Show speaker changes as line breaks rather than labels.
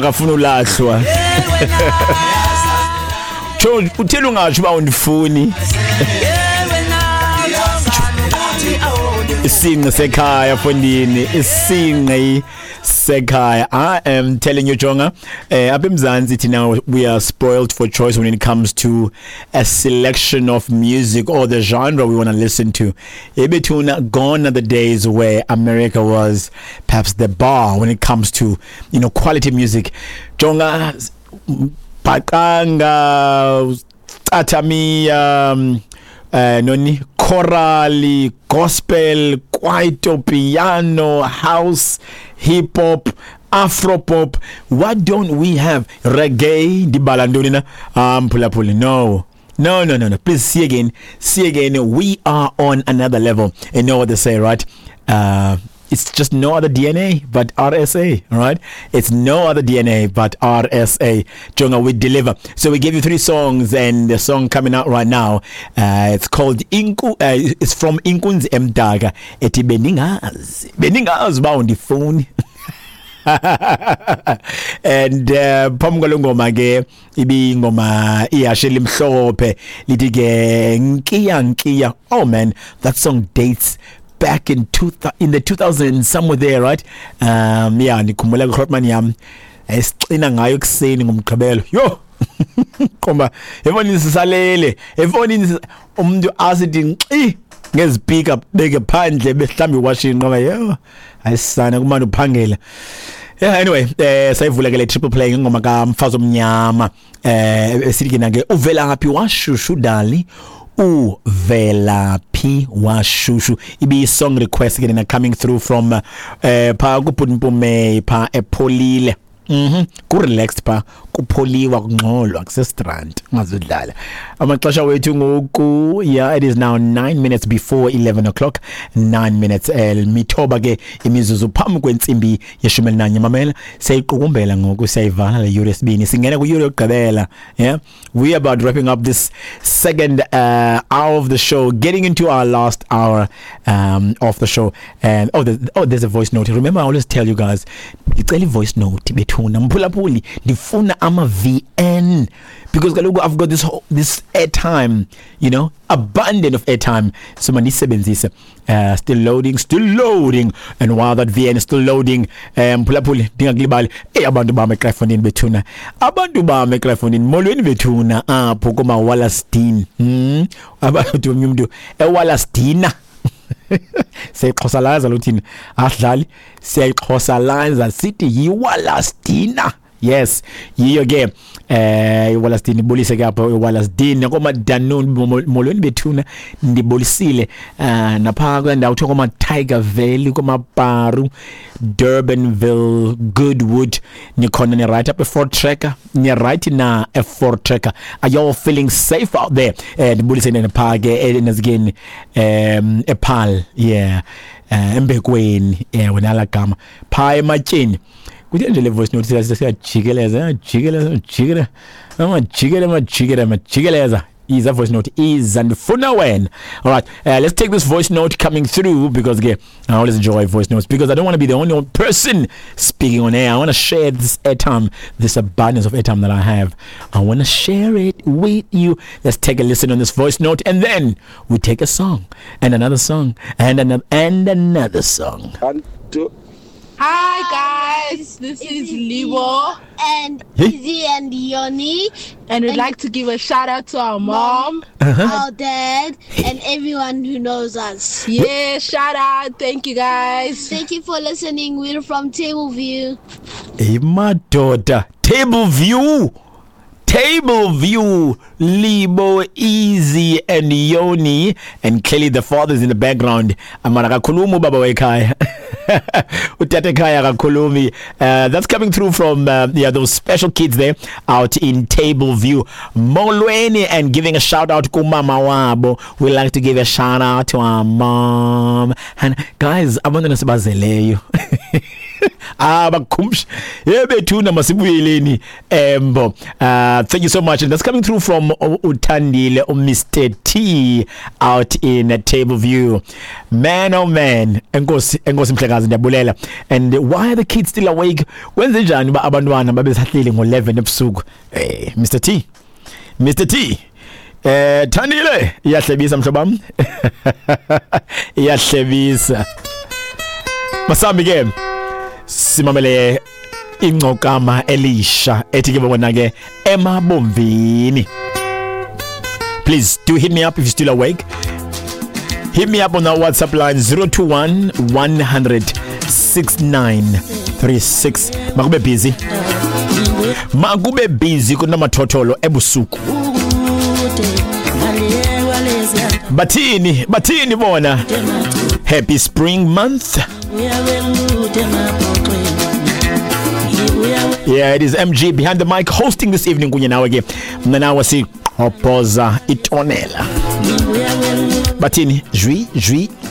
Akafuna ulahlwa. Uthela ungasho ba undifuni. Isinqe sekhaya Fondini, isinqe sekhaya. I am telling you Jonga, up in Mzansi now we are spoiled for choice when it comes to a selection of music or the genre we want to listen to. Ebetuna, gone are the days where America was perhaps the bar when it comes to, you know, quality music. Jonga Pakanga Tatami noni chorally, gospel, kwaito, piano, house, hip hop, afro pop. What don't we have? Reggae, di balandolina, pula. No. Please see again. We are on another level. You know what they say, right? It's just no other DNA but RSA, right? It's no other DNA but RSA. Jonga, we deliver. So we gave you 3 songs, and the song coming out right now, it's called Inku. It's from Inkunzi Mdaga. Eti beningazi ba on the phone. And pomgolo ngoma ke ibi ngoma iyashela imhlophe lithi ke nkiya. Oh man, that song dates back in the 2000s, somewhere there, right? Nikhumbula uHotman yami esicina ngayo kuseni ngomgqibelo. Yo komba efonini sisalele, efonini umuntu asithi ngezipika beke phandle behlambi washing ngoba yo ayisana kumanje uphangela. Yeah, anyway, sayivula ke le triple play ngoma ka Mfazo Mnyama esithi ke ke uvela ngaphi washushu dali Velaphi Washushu. Ibi song request again coming through from pa kupumpume pa epolile. Ku relaxed pa kupholiwa kungxolwa kusestrand ngazodlala amaxesha wethu ngoku. Yeah, it is now 9 minutes before 11 o'clock. 9 minutes mithoba ke imizuzu phambi kwentsimbi ye-11 mamela siyayiqukumbela ngoku siyayivala le yuri yesibini singena ku yuri yokugqibela. Yeah, we are about wrapping up this second hour of the show, getting into our last hour of the show. And there's a voice note. Remember, I always tell you guys, icela voice note bethuna mphulaphuli ndifuna ama VN because kaloku I've got this airtime, you know, abundant of airtime, so mandisebenzise. Still loading, and while that VN is still loading, mphulaphuli ndingakulibali abantu ba microphone bethuna, abantu ba microphone molweni bethuna apho kuma Wallastin. Abantu umuntu eWallastina siyixhosalaza luthini ahlali siyixhosalaza sithi yiWallastina. Yes, yiyo ke iWallastin ibulise ke apho iWallastin koma Danone molweni bethuna ndibolisile napha kwendawo kuthiwa koma Tiger Valley koma Paru, Durbanville, Goodwood, nikhona ni right up a Ford Tracker, ni right na a Ford Tracker. Are you all feeling safe out there? Ndibulise nepha ke enazigeni ePaarl, yeah, embekweni wena la gama pha ematyeni. Kuthi nje le voice note siyajikeleza jikeleza is a voice note is and funa when. All right, let's take this voice note coming through because again I always enjoy voice notes because I don't want to be the only person speaking on air. I want to share this airtime, this abundance of airtime that I have. I want to share it with you. Let's take a listen on this voice note, and then we take a song and another song and another song.
Hi guys, this is Libo
and Izzy and Yoni,
and we'd like to give a shout out to our mom,
our dad, and everyone who knows us.
Yeah, shout out. Thank you guys.
Thank you for listening. We're from Tableview.
Hey, my daughter, Tableview, Libo, Easy, and Yoni, and clearly the father's in the background. Amarakakhulumu baba wekhaya. Utata kaya kakhulumi. That's coming through from those special kids there out in Tableview. Molweni, and giving a shout out to mama wabo. We like to give a shout out to our mom. And guys, abantwana sibazeleyo. Bakumsh yebethuna masibuyeleni embo. Thank you so much, and that's coming through from Utandile Mr. T out in Table View. Man oh man, enkosi Mhlekazi ndiyabulela. And why are the kids still awake? Wenze njani ba abantwana babesahleli ngo11 ebusuku? Mr. T Thandile iyahlebisa mhlobam. Iyahlebisa. Masambi ke simamele ingcokama elisha ethi ke bona ke emabomvini. Please do hit me up if you're still awake. Hit me up on our WhatsApp line 021 100 6936. Makube busy kunamathotholo ebusuku. Bathini bona. Happy spring month. Yeah, it is MG behind the mic hosting this evening kunye nawe ke. Mna nawe si opposa itonela. Bathini, jwi